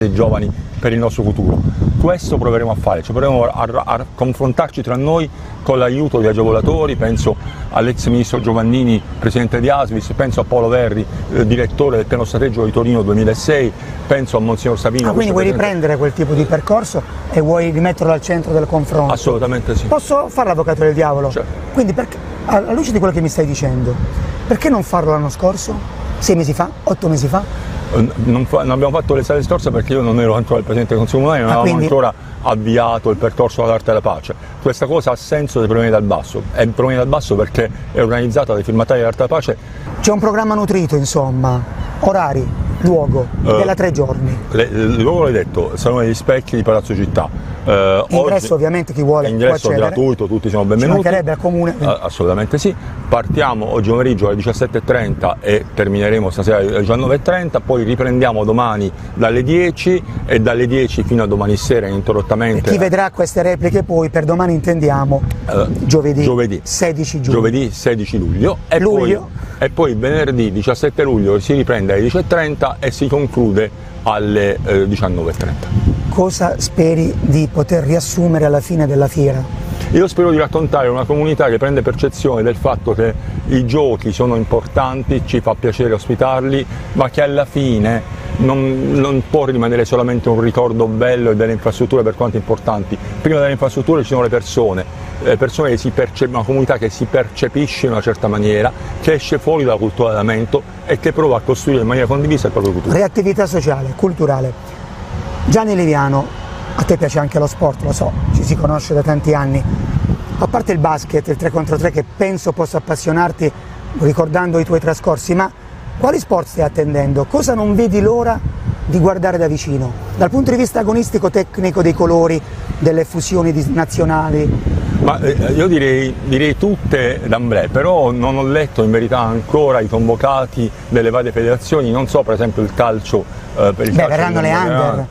dei giovani per il nostro futuro. Questo proveremo a fare, cioè proveremo a confrontarci tra noi con l'aiuto di agevolatori, penso all'ex ministro Giovannini, presidente di Asvis, penso a Paolo Verri, direttore del piano strategico di Torino 2006, penso a Monsignor Savino. Quindi vuoi riprendere quel tipo di percorso e vuoi rimetterlo al centro del confronto? Assolutamente sì. Posso fare l'avvocato del diavolo? Cioè. Quindi alla luce di quello che mi stai dicendo, perché non farlo l'anno scorso? 6 mesi fa? 8 mesi fa? Non abbiamo fatto l'estate scorsa perché io non ero ancora il Presidente del Consiglio Comunale, non avevamo ancora avviato il percorso dell'arte della pace. Questa cosa ha senso se proviene dal basso, e proviene dal basso perché è organizzata dai firmatari dell'arte della pace. C'è un programma nutrito, insomma, orari, luogo, della 3 giorni. Il luogo l'hai detto, Salone degli Specchi di Palazzo Città. Ingresso ovviamente chi vuole ingresso può accedere. Gratuito, tutti siamo benvenuti. Ci mancherebbe al comune. Assolutamente sì. Partiamo oggi pomeriggio alle 17:30 e termineremo stasera alle 19:30, poi riprendiamo domani dalle 10 e dalle 10 fino a domani sera ininterrottamente. E chi vedrà queste repliche poi, per domani intendiamo, giovedì 16 giugno. Giovedì 16 luglio. E poi venerdì 17 luglio si riprende alle 10:30 e si conclude alle 19:30. Cosa speri di poter riassumere alla fine della fiera? Io spero di raccontare una comunità che prende percezione del fatto che i giochi sono importanti, ci fa piacere ospitarli, ma che alla fine non può rimanere solamente un ricordo bello e delle infrastrutture per quanto importanti. Prima delle infrastrutture ci sono le persone che una comunità che si percepisce in una certa maniera, che esce fuori dalla cultura del lamento e che prova a costruire in maniera condivisa il proprio futuro. Reattività sociale, culturale. Gianni Liviano, a te piace anche lo sport, lo so, ci si conosce da tanti anni. A parte il basket, il 3 contro 3 che penso possa appassionarti ricordando i tuoi trascorsi, ma quali sport stai attendendo? Cosa non vedi l'ora di guardare da vicino? Dal punto di vista agonistico, tecnico, dei colori, delle fusioni nazionali? Ma io direi tutte d'amblè, però non ho letto in verità ancora i convocati delle varie federazioni, non so per esempio il calcio per il calcio. Verranno le under.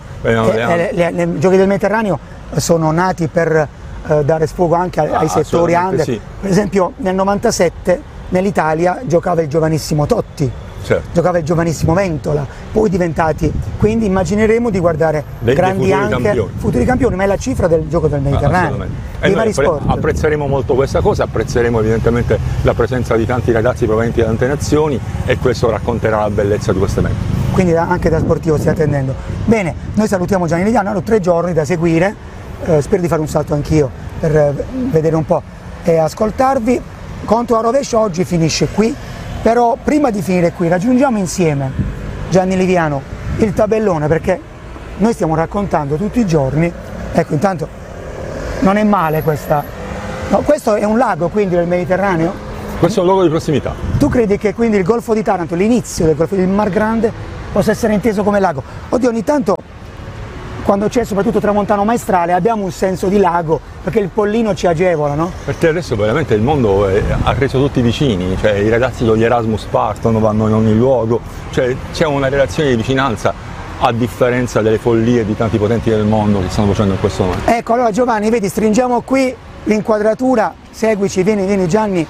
I giochi del Mediterraneo sono nati per dare sfogo anche ai settori under. Sì. Per esempio nel 97 nell'Italia giocava il giovanissimo Totti. Certo. Giocava il giovanissimo Ventola, poi diventati, quindi immagineremo di guardare grandi anche futuri campioni, ma è la cifra del gioco del Mediterraneo. E noi apprezzeremo molto questa cosa, apprezzeremo evidentemente la presenza di tanti ragazzi provenienti da tante nazioni e questo racconterà la bellezza di questo evento. Quindi anche da sportivo stai attendendo. Bene, noi salutiamo Gianni Liviano, hanno 3 giorni da seguire, spero di fare un salto anch'io per vedere un po' e ascoltarvi. Conto a rovescio oggi finisce qui. Però prima di finire qui raggiungiamo insieme, Gianni Liviano, il tabellone, perché noi stiamo raccontando tutti i giorni, ecco intanto non è male questa, no, questo è un lago quindi del Mediterraneo? Questo è un luogo di prossimità. Tu credi che quindi il Golfo di Taranto, l'inizio del Golfo del Mar Grande, possa essere inteso come lago? Oddio, ogni tanto quando c'è soprattutto tramontano maestrale abbiamo un senso di lago perché il pollino ci agevola, no? Perché adesso veramente il mondo ha reso tutti vicini, cioè i ragazzi con gli Erasmus partono, vanno in ogni luogo, cioè c'è una relazione di vicinanza a differenza delle follie di tanti potenti del mondo che stanno facendo in questo momento. Ecco, allora Giovanni, vedi, stringiamo qui l'inquadratura, seguici, vieni Gianni,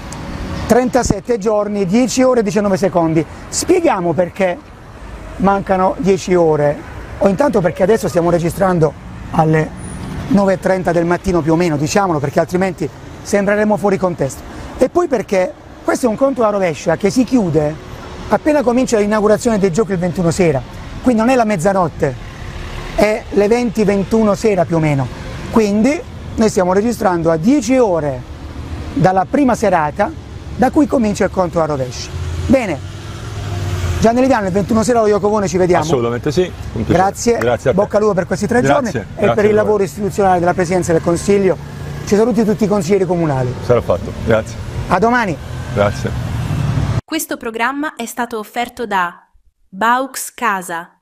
37 giorni, 10 ore e 19 secondi. Spieghiamo perché mancano 10 ore. O intanto perché adesso stiamo registrando alle 9:30 del mattino più o meno, diciamolo, perché altrimenti sembreremo fuori contesto. E poi perché questo è un conto a rovescia che si chiude appena comincia l'inaugurazione dei giochi il 21 sera, quindi non è la mezzanotte, è le 20-21 sera più o meno. Quindi noi stiamo registrando a 10 ore dalla prima serata da cui comincia il conto a rovescia. Bene. Gianni Liviano, il 21 sera allo Iocovone ci vediamo. Assolutamente sì. Grazie, bocca al lupo per questi 3 giorni e per il lavoro istituzionale della Presidenza del Consiglio. Ci saluti tutti i consiglieri comunali. Sarà fatto, grazie. A domani. Grazie. Questo programma è stato offerto da Baux Casa,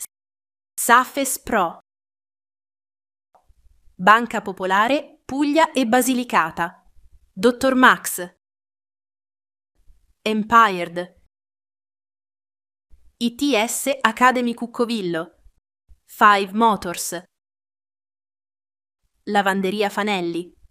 Safes Pro, Banca Popolare Puglia e Basilicata, Dottor Max, Empired, ITS Academy Cuccovillo, Five Motors, Lavanderia Fanelli.